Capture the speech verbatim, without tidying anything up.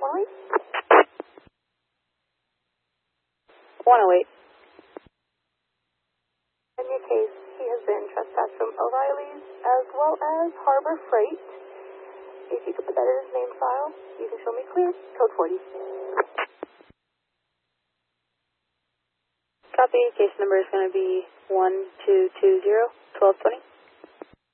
one oh eight? one oh eight. In your case, he has been trespassed from O'Reilly's as well as Harbor Freight. If you could put that in his name file, you can show me clear. Code forty. Copy. Case number is going to be one two two zero, twelve twenty.